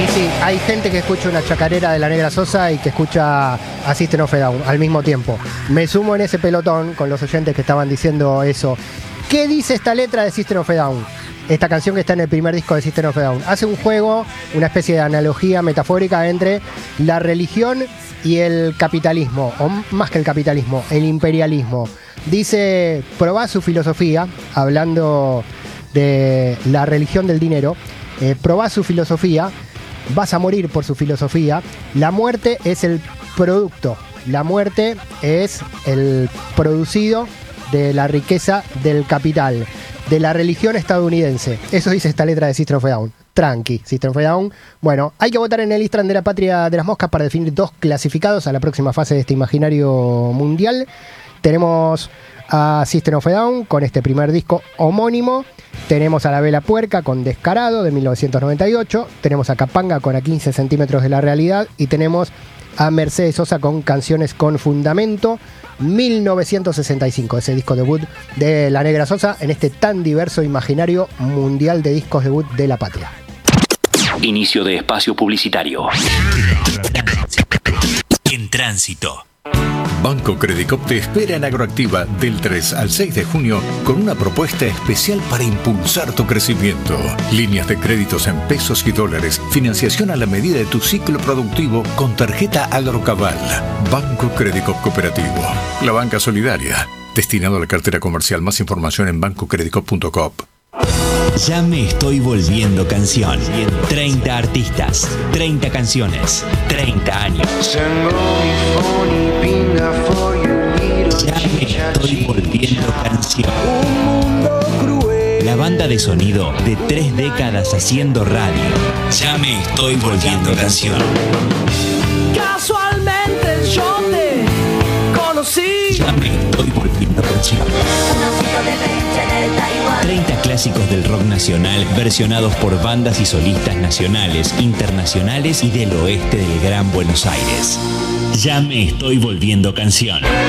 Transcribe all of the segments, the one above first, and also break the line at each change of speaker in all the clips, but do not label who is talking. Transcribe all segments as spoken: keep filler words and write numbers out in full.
Y sí, hay gente que escucha una chacarera de La Negra Sosa y que escucha a System of a Down al mismo tiempo. Me sumo en ese pelotón con los oyentes que estaban diciendo eso. ¿Qué dice esta letra de System of a Down? Esta canción que está en el primer disco de System of a Down. Hace un juego, una especie de analogía metafórica entre la religión y el capitalismo, o más que el capitalismo, el imperialismo. Dice, probá su filosofía, hablando de la religión del dinero, eh, probá su filosofía, vas a morir por su filosofía, la muerte es el producto, la muerte es el producido de la riqueza del capital, de la religión estadounidense. Eso dice esta letra de System of a Down. Tranqui, System of a Down. Bueno, hay que votar en el Istran de la Patria de las Moscas para definir dos clasificados a la próxima fase de este imaginario mundial. Tenemos a System of a Down con este primer disco homónimo. Tenemos a La Vela Puerca con Descarado de mil novecientos noventa y ocho. Tenemos a Capanga con A quince centímetros de la realidad. Y tenemos a Mercedes Sosa con Canciones con Fundamento, mil novecientos sesenta y cinco, ese disco debut de La Negra Sosa en este tan diverso imaginario mundial de discos debut de la patria.
Inicio de espacio publicitario.
En tránsito. Banco Credicop te espera en Agroactiva del tres al seis de junio con una propuesta especial para impulsar tu crecimiento. Líneas de créditos en pesos y dólares, financiación a la medida de tu ciclo productivo con tarjeta Agrocabal. Banco Credicop Cooperativo, la banca solidaria, destinado a la cartera comercial. Más información en banco credicop punto com.
Ya me estoy volviendo canción. treinta artistas, treinta canciones, treinta años. Ya me estoy volviendo canción. La banda de sonido de tres décadas haciendo radio. Ya me estoy volviendo canción.
Casualmente yo te conocí.
Ya me estoy volviendo canción. treinta clásicos del rock nacional versionados por bandas y solistas nacionales, internacionales y del oeste del Gran Buenos Aires. Ya me estoy volviendo canción.
Canción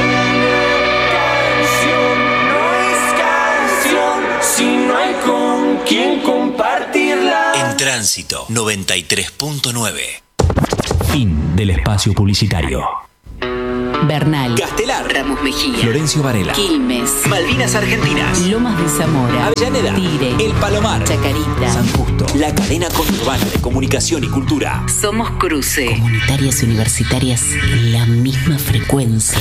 no es canción si no hay con quien compartirla.
En tránsito noventa y tres punto nueve.
Fin del espacio publicitario.
Bernal,
Castelar,
Ramos Mejía,
Florencio Varela,
Quilmes,
Malvinas Argentinas,
Lomas de Zamora,
Avellaneda,
Tigre,
El Palomar,
Chacarita,
San Justo, la cadena conurbana de comunicación y cultura.
Somos Cruce. Comunitarias y universitarias en la misma frecuencia.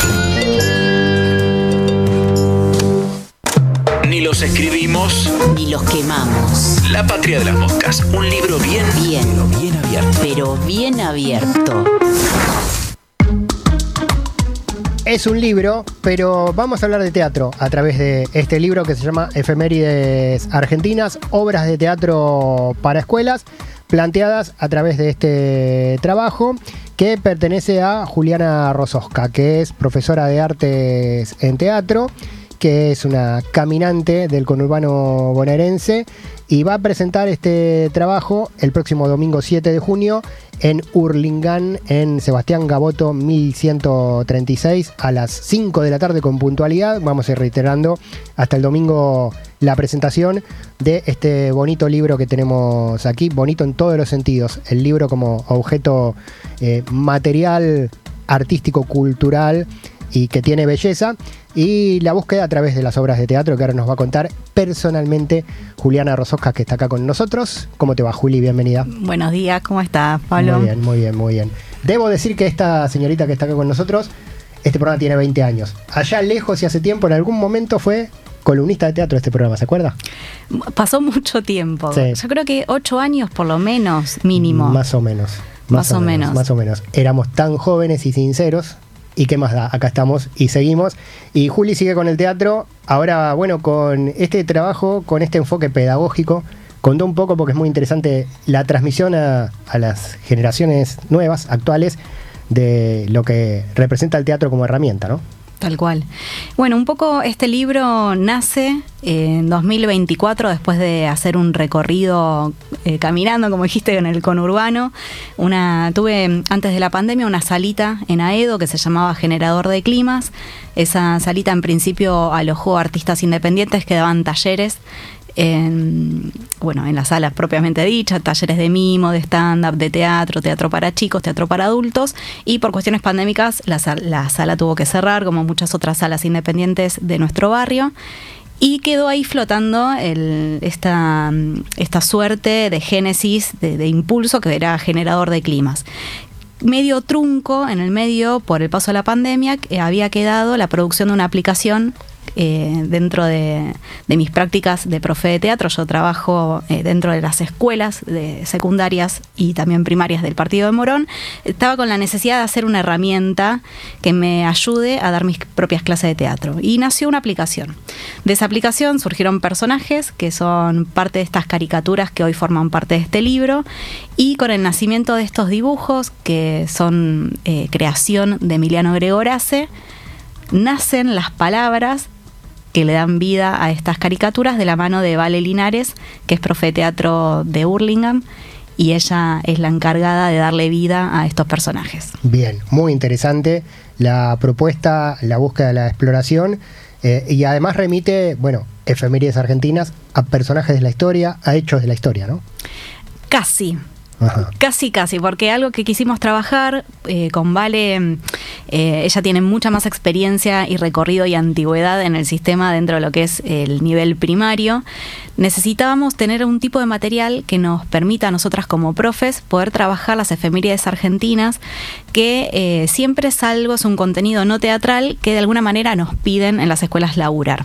Ni los escribimos,
Ni los quemamos.
La Patria de las Moscas, un libro bien,
Bien.
pero bien abierto.
Pero bien abierto.
Es un libro, pero vamos a hablar de teatro a través de este libro que se llama Efemérides Argentinas, obras de teatro para escuelas, planteadas a través de este trabajo que pertenece a Juliana Rososca, que es profesora de artes en teatro, que es una caminante del conurbano bonaerense y va a presentar este trabajo el próximo domingo siete de junio en Hurlingham, en Sebastián Gaboto mil ciento treinta y seis, a las cinco de la tarde con puntualidad. Vamos a ir reiterando hasta el domingo la presentación de este bonito libro que tenemos aquí, bonito en todos los sentidos, el libro como objeto eh, material, artístico, cultural y que tiene belleza, y la búsqueda a través de las obras de teatro que ahora nos va a contar personalmente Juliana Rososca, que está acá con nosotros. ¿Cómo te va, Juli? Bienvenida.
Buenos días, ¿cómo estás, Pablo?
Muy bien, muy bien, muy bien. Debo decir que esta señorita que está acá con nosotros, este programa tiene veinte años. Allá lejos y hace tiempo, en algún momento fue columnista de teatro de este programa, ¿se acuerda?
Pasó mucho tiempo.
Sí.
Yo creo que ocho años por lo menos, mínimo.
Más o menos.
Más o menos.
Más o menos. Éramos tan jóvenes y sinceros. ¿Y qué más da? Acá estamos y seguimos. Y Juli sigue con el teatro. Ahora, bueno, con este trabajo, con este enfoque pedagógico, contó un poco, porque es muy interesante, la transmisión a, a las generaciones nuevas, actuales, de lo que representa el teatro como herramienta, ¿no?
Tal cual. Bueno, un poco este libro nace en dos mil veinticuatro después de hacer un recorrido eh, caminando, como dijiste, en el conurbano. Una, tuve antes de la pandemia una salita en Aedo que se llamaba Generador de Climas. Esa salita en principio alojó artistas independientes que daban talleres en, bueno, en las salas propiamente dichas, talleres de mimo, de stand-up, de teatro, teatro para chicos, teatro para adultos, y por cuestiones pandémicas la, la sala tuvo que cerrar, como muchas otras salas independientes de nuestro barrio. Y quedó ahí flotando el, esta, esta suerte de génesis, de, de impulso que era generador de climas. Medio trunco en el medio, por el paso de la pandemia, eh, había quedado la producción de una aplicación eh, dentro de, de mis prácticas de profe de teatro. Yo trabajo eh, dentro de las escuelas de secundarias y también primarias del partido de Morón. Estaba con la necesidad de hacer una herramienta que me ayude a dar mis propias clases de teatro. Y nació una aplicación. De esa aplicación surgieron personajes que son parte de estas caricaturas que hoy forman parte de este libro, y con el nacimiento de estos dibujos, que son eh, creación de Emiliano Gregorace, nacen las palabras que le dan vida a estas caricaturas de la mano de Vale Linares, que es profe de teatro de Hurlingham, y ella es la encargada de darle vida a estos personajes.
Bien, muy interesante la propuesta, la búsqueda de la exploración, eh, y además remite, bueno, efemérides argentinas a personajes de la historia, a hechos de la historia, ¿no?
Casi.
Ajá.
Casi, casi, porque algo que quisimos trabajar eh, con Vale, eh, ella tiene mucha más experiencia y recorrido y antigüedad en el sistema dentro de lo que es el nivel primario. Necesitábamos tener un tipo de material que nos permita a nosotras como profes poder trabajar las efemérides argentinas, que eh, siempre es algo, es un contenido no teatral que de alguna manera nos piden en las escuelas laburar.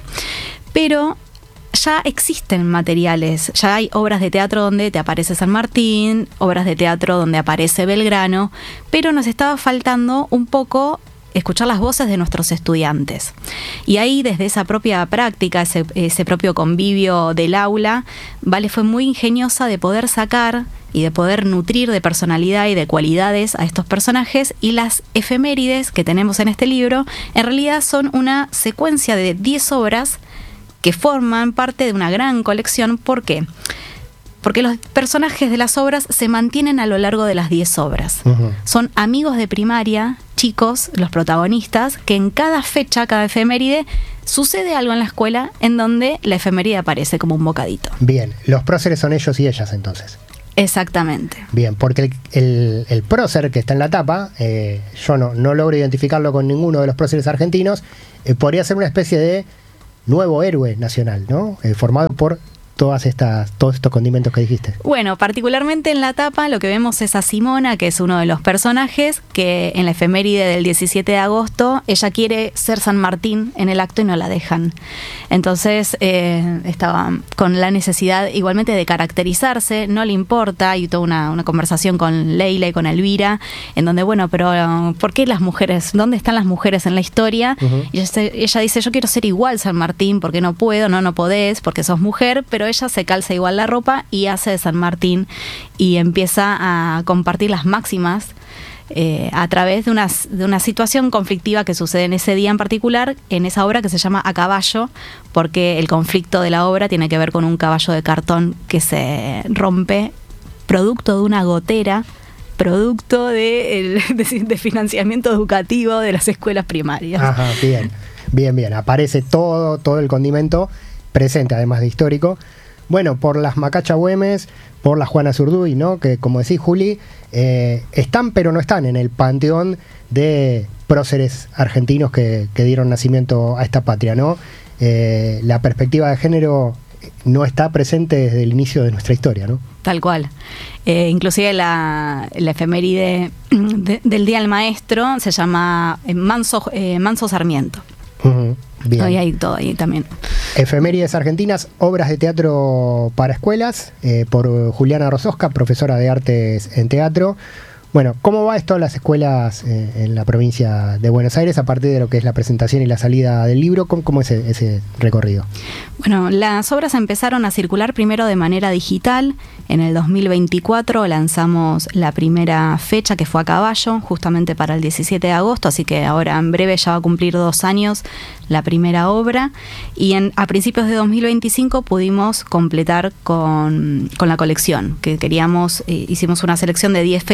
Pero ya existen materiales, ya hay obras de teatro donde te aparece San Martín, obras de teatro donde aparece Belgrano, pero nos estaba faltando un poco escuchar las voces de nuestros estudiantes. Y ahí, desde esa propia práctica, ese, ese propio convivio del aula, Vale fue muy ingeniosa de poder sacar y de poder nutrir de personalidad y de cualidades a estos personajes, y las efemérides que tenemos en este libro en realidad son una secuencia de diez obras que forman parte de una gran colección. ¿Por qué? Porque los personajes de las obras se mantienen a lo largo de las diez obras. Uh-huh. Son amigos de primaria, chicos, los protagonistas, que en cada fecha, cada efeméride, sucede algo en la escuela en donde la efeméride aparece como un bocadito.
Bien, los próceres son ellos y ellas entonces.
Exactamente.
Bien, porque el, el, el prócer que está en la tapa, eh, yo no, no logro identificarlo con ninguno de los próceres argentinos, eh, podría ser una especie de nuevo héroe nacional, ¿no? Eh, formado por todas estas, todos estos condimentos que dijiste.
Bueno, particularmente en la tapa lo que vemos es a Simona, que es uno de los personajes, que en la efeméride del diecisiete de agosto, ella quiere ser San Martín en el acto y no la dejan. Entonces eh, estaba con la necesidad igualmente de caracterizarse, no le importa, y toda una, una conversación con Leila y con Elvira, en donde, bueno, pero ¿por qué las mujeres? ¿Dónde están las mujeres en la historia? Uh-huh. Y ella, ella dice, yo quiero ser igual San Martín, porque no puedo, no, no podés, porque sos mujer, pero ella se calza igual la ropa y hace de San Martín y empieza a compartir las máximas eh, a través de una, de una situación conflictiva que sucede en ese día en particular, en esa obra que se llama A Caballo, porque el conflicto de la obra tiene que ver con un caballo de cartón que se rompe producto de una gotera, producto de, el, de, de financiamiento educativo de las escuelas primarias.
Ajá, bien, bien, bien. Aparece todo, todo el condimento presente, además de histórico. Bueno, por las Macacha Güemes, por la Juana Zurduy, ¿no? Que, como decís, Juli, eh, están pero no están en el panteón de próceres argentinos que, que dieron nacimiento a esta patria, ¿no? Eh, la perspectiva de género no está presente desde el inicio de nuestra historia, ¿no?
Tal cual. Eh, inclusive la, la efeméride de, del Día del Maestro se llama Manso, eh, Manso Sarmiento.
Uh-huh. Bien.
Hoy hay todo ahí también.
Efemérides argentinas, obras de teatro para escuelas, eh, por Juliana Rososca, profesora de artes en teatro. Bueno, ¿cómo va esto en las escuelas eh, en la provincia de Buenos Aires a partir de lo que es la presentación y la salida del libro? ¿Cómo, cómo es ese, ese recorrido?
Bueno, las obras empezaron a circular primero de manera digital. En el dos mil veinticuatro lanzamos la primera fecha, que fue A Caballo, justamente para el diecisiete de agosto, así que ahora en breve ya va a cumplir dos años la primera obra. Y en, a principios de dos mil veinticinco pudimos completar con, con la colección, que queríamos, eh, hicimos una selección de diez fechas que para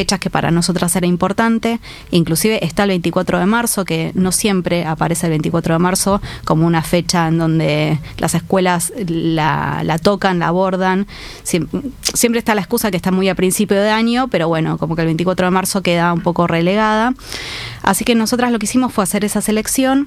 para nosotras era importante. Inclusive está el veinticuatro de marzo, que no siempre aparece el veinticuatro de marzo como una fecha en donde las escuelas la, la tocan, la abordan. Siempre, siempre está la excusa que está muy a principio de año, pero bueno, como que el veinticuatro de marzo queda un poco relegada. Así que nosotras lo que hicimos fue hacer esa selección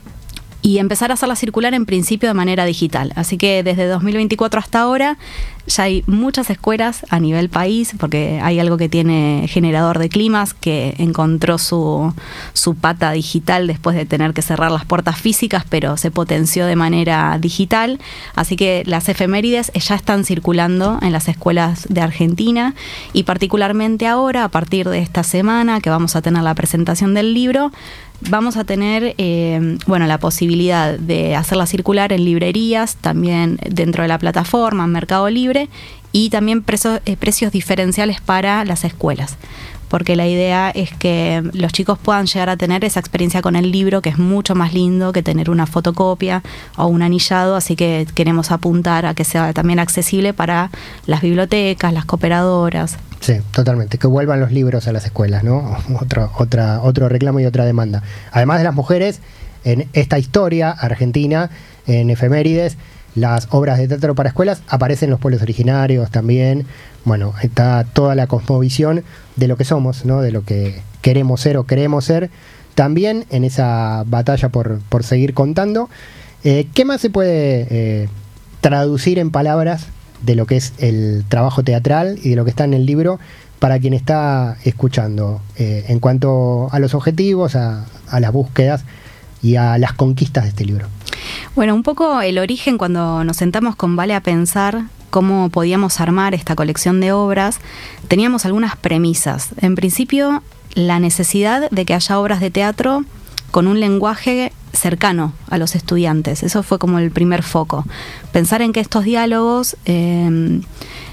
y empezar a hacerla circular en principio de manera digital. Así que desde dos mil veinticuatro hasta ahora ya hay muchas escuelas a nivel país, porque hay algo que tiene Generador de Climas, que encontró su, su pata digital después de tener que cerrar las puertas físicas, pero se potenció de manera digital. Así que las efemérides ya están circulando en las escuelas de Argentina, y particularmente ahora, a partir de esta semana que vamos a tener la presentación del libro, vamos a tener eh, bueno, la posibilidad de hacerla circular en librerías, también dentro de la plataforma, en Mercado Libre, y también preso, eh, precios diferenciales para las escuelas, porque la idea es que los chicos puedan llegar a tener esa experiencia con el libro, que es mucho más lindo que tener una fotocopia o un anillado, así que queremos apuntar a que sea también accesible para las bibliotecas, las cooperadoras.
Sí, totalmente, que vuelvan los libros a las escuelas, ¿no? Otro, otra, otro reclamo y otra demanda. Además de las mujeres, en esta historia argentina, en efemérides, las obras de teatro para escuelas, aparecen los pueblos originarios también. Bueno, está toda la cosmovisión de lo que somos, ¿no? De lo que queremos ser o queremos ser, también en esa batalla por, por seguir contando. Eh, ¿Qué más se puede eh, traducir en palabras de lo que es el trabajo teatral y de lo que está en el libro para quien está escuchando, eh, en cuanto a los objetivos, a, a las búsquedas y a las conquistas de este libro?
Bueno, un poco el origen, cuando nos sentamos con Vale a pensar cómo podíamos armar esta colección de obras, teníamos algunas premisas. En principio, la necesidad de que haya obras de teatro con un lenguaje cercano a los estudiantes. Eso fue como el primer foco. Pensar en que estos diálogos eh,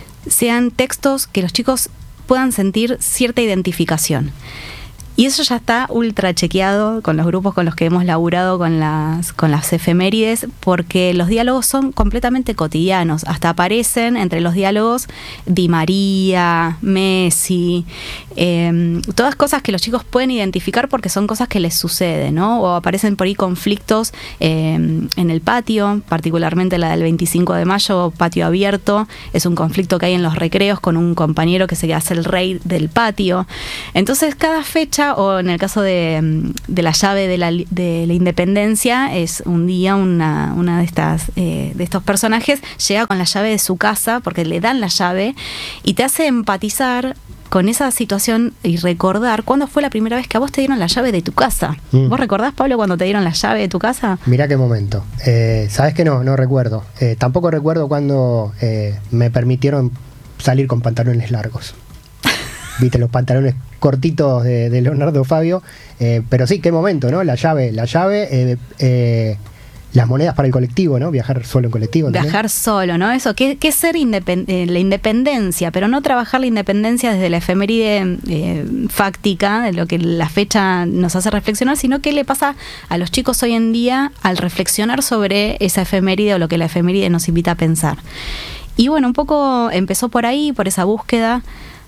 sean textos que los chicos puedan sentir cierta identificación. Y eso ya está ultra chequeado con los grupos con los que hemos laburado con las, con las efemérides, porque los diálogos son completamente cotidianos. Hasta aparecen entre los diálogos Di María, Messi, eh, todas cosas que los chicos pueden identificar porque son cosas que les suceden, ¿no? O aparecen por ahí conflictos eh, en el patio, particularmente la del veinticinco de mayo, patio abierto, es un conflicto que hay en los recreos con un compañero que se hace el rey del patio. Entonces cada fecha, o en el caso de, de la llave de la, de la independencia, es un día una, una de estas eh, de estos personajes llega con la llave de su casa porque le dan la llave y te hace empatizar con esa situación y recordar cuándo fue la primera vez que a vos te dieron la llave de tu casa. Mm. ¿Vos recordás, Pablo, cuando te dieron la llave de tu casa?
Mirá qué momento. Eh, ¿Sabés que no? No recuerdo. Eh, tampoco recuerdo cuando eh, me permitieron salir con pantalones largos. Viste, los pantalones cortitos de, de Leonardo Fabio, eh, pero sí, qué momento, ¿no? La llave, la llave, eh, eh, las monedas para el colectivo, ¿no? Viajar solo en colectivo.
Viajar ¿también? Solo, ¿no? Eso, ¿qué, qué es ser independ- eh, la independencia? Pero no trabajar la independencia desde la efeméride eh, fáctica, de lo que la fecha nos hace reflexionar, sino qué le pasa a los chicos hoy en día al reflexionar sobre esa efeméride o lo que la efeméride nos invita a pensar. Y bueno, un poco empezó por ahí, por esa búsqueda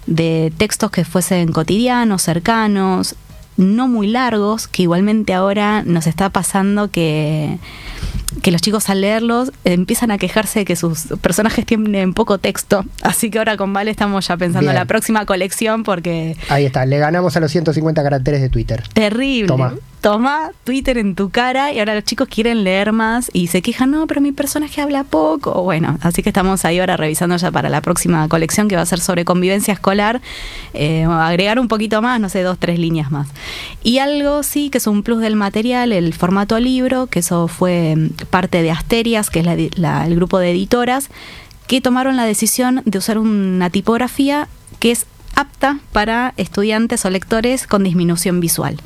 de textos que fuesen cotidianos, cercanos, no muy largos, que igualmente ahora nos está pasando que, que los chicos al leerlos empiezan a quejarse de que sus personajes tienen poco texto. Así que ahora con Vale estamos ya pensando en la próxima colección porque...
Ahí está, le ganamos a los ciento cincuenta caracteres de Twitter.
Terrible.
Toma.
Toma Twitter en tu cara y ahora los chicos quieren leer más y se quejan, no, pero mi personaje habla poco. Bueno, así que estamos ahí ahora revisando ya para la próxima colección que va a ser sobre convivencia escolar, eh, agregar un poquito más, no sé, dos, tres líneas más. Y algo sí que es un plus del material, el formato libro, que eso fue parte de Asterias, que es la, la, el grupo de editoras, que tomaron la decisión de usar una tipografía que es apta para estudiantes o lectores con disminución visual.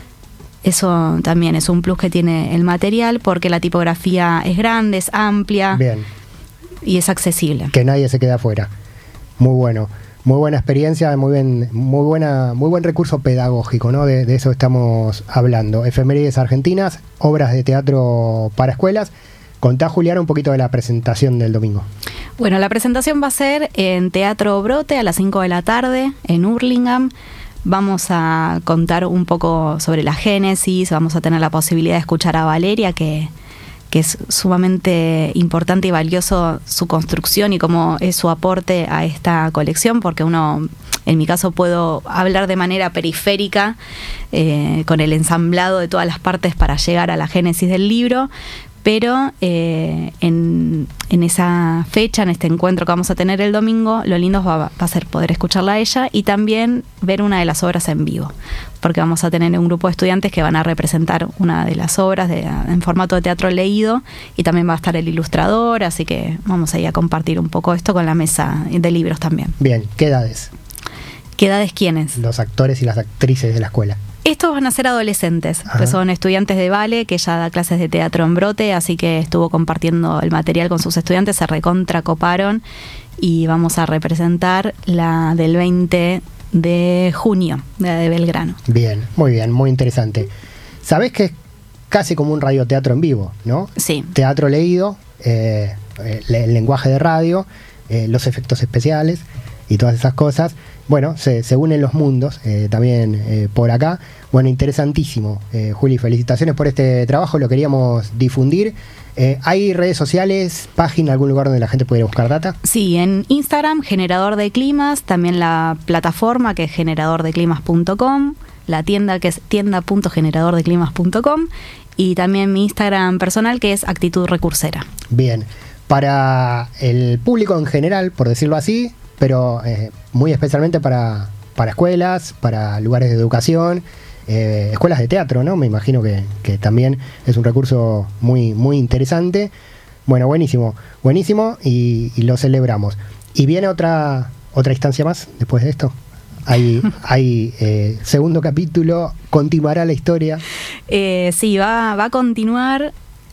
Eso también es un plus que tiene el material porque la tipografía es grande, es amplia.
Bien.
Y es accesible.
Que nadie se quede afuera. Muy bueno. Muy buena experiencia, muy bien, muy buena, muy buen recurso pedagógico, ¿no? De, de eso estamos hablando. Efemérides argentinas, obras de teatro para escuelas. Contá, Juliana, un poquito de la presentación del domingo.
Bueno, la presentación va a ser en Teatro Brote a las cinco de la tarde, en Hurlingham. Vamos a contar un poco sobre la génesis, vamos a tener la posibilidad de escuchar a Valeria, que, que es sumamente importante y valioso su construcción y cómo es su aporte a esta colección, porque uno, en mi caso, puedo hablar de manera periférica eh, con el ensamblado de todas las partes para llegar a la génesis del libro, pero eh, en, en esa fecha, en este encuentro que vamos a tener el domingo, lo lindo va, va a ser poder escucharla a ella y también ver una de las obras en vivo, porque vamos a tener un grupo de estudiantes que van a representar una de las obras de, en formato de teatro leído, y también va a estar el ilustrador, así que vamos a ir a compartir un poco esto con la mesa de libros también.
Bien, ¿qué edades?
¿Qué edades quiénes?
Los actores y las actrices de la escuela.
Estos van a ser adolescentes,
Ajá.
que son estudiantes de Vale, que ella da clases de teatro en Brote, así que estuvo compartiendo el material con sus estudiantes, se recontra coparon, y vamos a representar la del veinte de junio, la de Belgrano.
Bien, muy bien, muy interesante. Sabés que es casi como un radioteatro en vivo, ¿no?
Sí.
Teatro leído, eh, el lenguaje de radio, eh, los efectos especiales y todas esas cosas. Bueno, se, se unen los mundos eh, también eh, por acá. Bueno, interesantísimo. Eh, Juli, felicitaciones por este trabajo, lo queríamos difundir. Eh, ¿Hay redes sociales, página, algún lugar donde la gente puede buscar data?
Sí, en Instagram, Generador de Climas, también la plataforma que es generador de climas punto com, la tienda que es tienda punto generador de climas punto com, y también mi Instagram personal que es Actitud Recursera.
Bien, para el público en general, por decirlo así, pero eh, muy especialmente para, para escuelas, para lugares de educación, eh, escuelas de teatro, ¿no? Me imagino que, que también es un recurso muy, muy interesante. Bueno, buenísimo, buenísimo, y, y lo celebramos. ¿Y viene otra, otra instancia más después de esto? Hay, hay eh, segundo capítulo, continuará la historia.
Eh, sí, va, va a continuar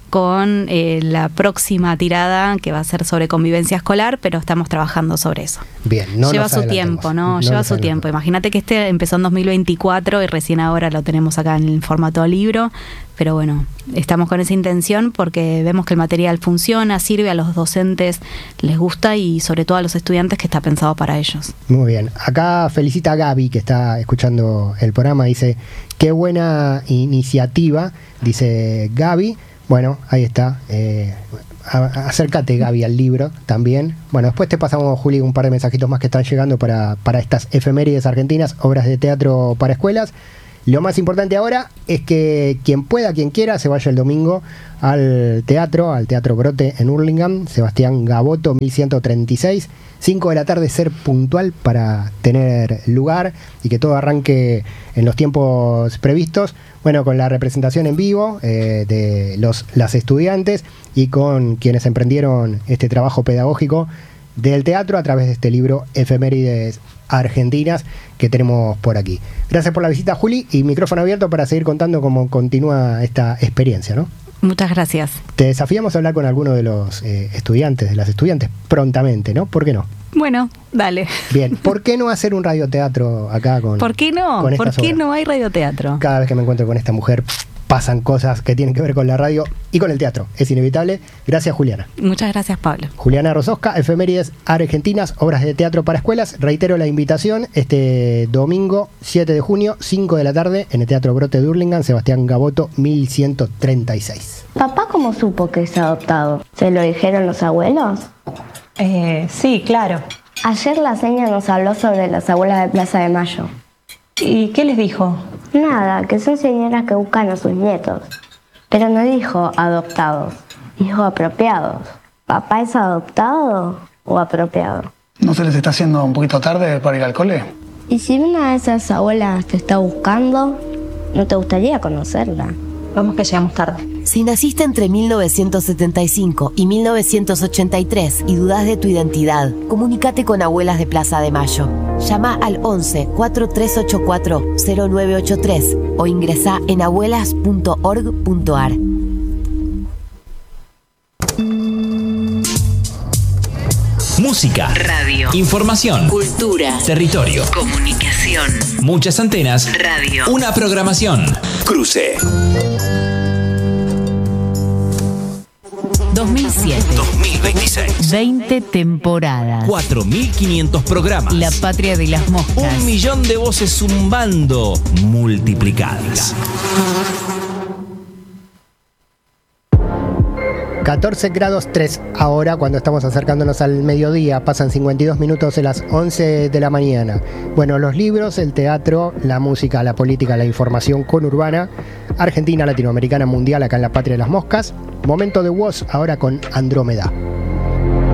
con eh, la próxima tirada que va a ser sobre convivencia escolar, pero estamos trabajando sobre eso.
Bien, no
Lleva
nos
su
adelantemos.
tiempo, ¿no?
No
Lleva
nos
su tiempo.
adelantemos.
Imagínate que este empezó en dos mil veinticuatro y recién ahora lo tenemos acá en el formato libro, pero bueno, estamos con esa intención porque vemos que el material funciona, sirve, a los docentes les gusta y sobre todo a los estudiantes que está pensado para ellos.
Muy bien. Acá felicita a Gaby, que está escuchando el programa, dice, qué buena iniciativa, dice Gaby. Bueno, ahí está. Eh, a- acércate, Gaby, al libro también. Bueno, después te pasamos, Juli, un par de mensajitos más que están llegando para, para estas efemérides argentinas, obras de teatro para escuelas. Lo más importante ahora es que quien pueda, quien quiera, se vaya el domingo al teatro, al Teatro Brote en Hurlingham, Sebastián Gaboto, mil ciento treinta y seis, cinco de la tarde, ser puntual para tener lugar y que todo arranque en los tiempos previstos. Bueno, con la representación en vivo eh, de los las estudiantes y con quienes emprendieron este trabajo pedagógico del teatro a través de este libro Efemérides Argentinas que tenemos por aquí. Gracias por la visita, Juli, y micrófono abierto para seguir contando cómo continúa esta experiencia, ¿no?
Muchas gracias.
Te desafiamos a hablar con alguno de los eh, estudiantes, de las estudiantes, prontamente, ¿no? ¿Por qué no?
Bueno, dale.
Bien, ¿por qué no hacer un radioteatro acá con
¿Por qué no?
con
¿Por
estas
qué
obras?
no hay radioteatro?
Cada vez que me encuentro con esta mujer pasan cosas que tienen que ver con la radio y con el teatro. Es inevitable. Gracias, Juliana.
Muchas gracias, Pablo.
Juliana Rososca, Efemérides Argentinas, obras de teatro para escuelas. Reitero la invitación este domingo siete de junio, cinco de la tarde, en el Teatro Brote de Hurlingham, Sebastián Gaboto, mil ciento treinta y seis.
¿Papá cómo supo que es adoptado? ¿Se lo dijeron los abuelos?
Eh, sí, claro.
Ayer la seña nos habló sobre las abuelas de Plaza de Mayo.
¿Y qué les dijo?
Nada, que son señoras que buscan a sus nietos. Pero no dijo adoptados, dijo apropiados. ¿Papá es adoptado o apropiado?
¿No se les está haciendo un poquito tarde para ir al cole?
¿Y si una de esas abuelas te está buscando, no te gustaría conocerla?
Vamos que llegamos tarde.
Si naciste entre mil novecientos setenta y cinco y mil novecientos ochenta y tres y dudás de tu identidad, comunícate con Abuelas de Plaza de Mayo. Llama al once, cuatro tres ocho cuatro, cero nueve ocho tres o ingresá en abuelas punto org punto ar.
Música,
Radio,
información,
cultura,
territorio,
comunicación,
muchas antenas,
radio.
una programación.
Cruce.
dos mil siete.
dos mil veintiséis.
veinte temporadas.
cuatro mil quinientos programas.
La patria de las moscas.
Un millón de voces zumbando multiplicadas.
catorce grados tres ahora cuando estamos acercándonos al mediodía, pasan cincuenta y dos minutos de las once de la mañana. Bueno, los libros, el teatro, la música, la política, la información conurbana, Argentina, Latinoamericana, Mundial, acá en la patria de las moscas. Momento de W O Z ahora con Andrómeda.